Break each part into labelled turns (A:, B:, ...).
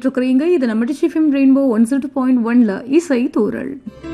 A: கேட்டுட்டு இருக்கிறீங்க. இது நம்ம டிஃபிம் ரெயின்போ 102.1ல இசை தூரல்.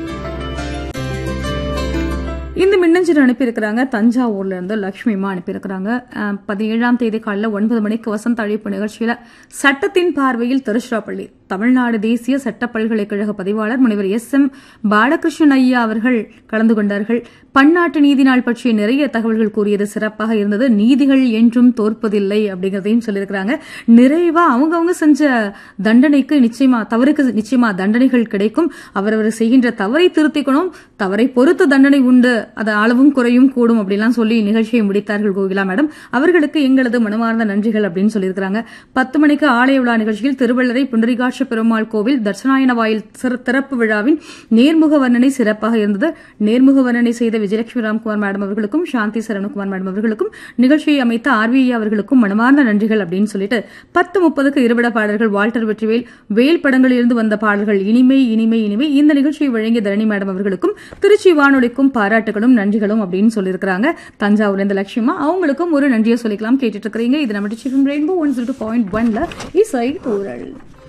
A: இந்த மின்னஞ்சல் அனுப்பியிருக்கிறாங்க தஞ்சாவூர்ல இருந்து லட்சுமிமா அனுப்பியிருக்கிறாங்க. 17ஆம் தேதி காலையில் 9 மணிக்கு வசந்த அழைப்பு நிகழ்ச்சியில சட்டத்தின் பார்வையில் திருச்சிராப்பள்ளி தமிழ்நாடு தேசிய சட்ட பல்கலைக்கழக பதிவாளர் முனைவர் SM பாலகிருஷ்ணன் ஐயா அவர்கள் கலந்து கொண்டார்கள். பன்னாட்டு நீதி நாள் பற்றிய நிறைய தகவல்கள் கூறியது சிறப்பாக இருந்தது. நீதிகள் என்றும் தோற்பதில்லை அப்படிங்கறதையும் சொல்லியிருக்கிறாங்க. நிறைவா அவங்கவுங்க செஞ்ச தண்டனைக்கு தவறுக்கு நிச்சயமா தண்டனைகள் கிடைக்கும். அவரவர் செய்கின்ற தவறை திருத்திக்கணும். தவறை பொறுத்து தண்டனை உண்டு. அது அளவும் குறையும் கூடும் அப்படிலாம் சொல்லி நிகழ்ச்சியை முடித்தார்கள் கோகிலா மேடம். அவர்களுக்கு எங்களது மனமார்ந்த நன்றிகள் அப்படின்னு சொல்லியிருக்கிறாங்க. 10 மணிக்கு ஆலய விழா நிகழ்ச்சியில் திருவள்ளரை புண்டரிகாட்ச பெருமாள் கோவில் தட்சநாயன வாயில் திறப்பு விழாவின் நேர்முக வர்ணனை சிறப்பாக இருந்தது. நேர்முக வர்ணனை செய்த விஜயலட்சுமி ராம்குமார் மேடம் அவர்களுக்கும் சாந்தி சரவணகுமார் மேடம் அவர்களுக்கும் நிகழ்ச்சியை அமைத்த RVA அவர்களுக்கும் மனமார்ந்த நன்றிகள் அப்படின்னு சொல்லிட்டு 10:30க்கு இருவிட பாடல்கள் வால்டர் வெற்றிவேல் வேல் படங்களில் இருந்து வந்த பாடல்கள் இனிமை இனிமை இனிமை. இந்த நிகழ்ச்சியை வழங்கிய தரணி மேடம் அவர்களுக்கும் திருச்சி வானொலிக்கும் பாராட்டுகளும் நன்றிகளும் அப்படின்னு சொல்லியிருக்கிறாங்க. தஞ்சாவூர் இந்த லட்சுமா அவங்களுக்கும் ஒரு நன்றியை சொல்லிக்கலாம். கேட்டுட்டு இருக்கிறீங்க. இது நம்ம டிஃபிம் ரெயின்போ 102.1ல இசை தூரல்.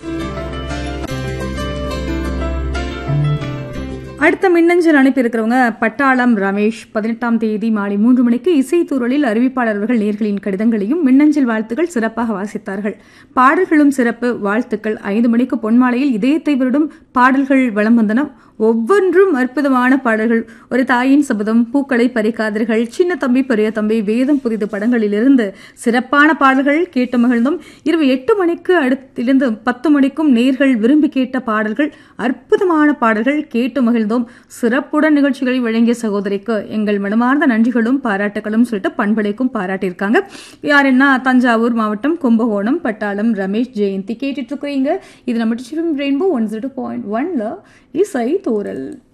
A: அடுத்த மின்னஞ்சல் அனுப்பியிருக்கிறவங்க பட்டாளம் ரமேஷ். 18ஆம் தேதி மாலை 3 மணிக்கு இசை தூரலில் அறிவிப்பாளர்கள் நேர்களின் கடிதங்களையும் மின்னஞ்சல் வாழ்த்துக்கள் சிறப்பாக வாசித்தார்கள். பாடல்களும் சிறப்பு வாழ்த்துக்கள். 5 மணிக்கு பொன்மாலையில் இதயத்தை வருடும் பாடல்கள் வலம் வந்தன. ஒவ்வொன்றும் அற்புதமான பாடல்கள். ஒரு தாயின் சபதம், பூக்களை பறிக்காதீர்கள், சின்ன தம்பி பெரிய தம்பி, வேதம் புதிது படங்களிலிருந்து சிறப்பான பாடல்கள் கேட்டு மகிழ்ந்தோம். இரவு 8 மணிக்கு அடுத்திலிருந்து 10 மணிக்கும் நேர்கள் விரும்பி கேட்ட பாடல்கள், அற்புதமான பாடல்கள் கேட்டு மகிழ்ந்தோம். சிறப்புடன் நிகழ்ச்சிகளை வழங்கிய சகோதரிக்கு எங்கள் மனமார்ந்த நன்றிகளும் பாராட்டுகளும் சொல்லிட்டு பண்பலைக்கும் பாராட்டியிருக்காங்க. யாருன்னா தஞ்சாவூர் மாவட்டம் கும்பகோணம் பட்டாளம் ரமேஷ் ஜெயந்தி கேட்டுட்டு இருக்கிறீங்க. இது நம்ம டிஃபிம் ரெயின்போ 102.1ல இசை தூரல்.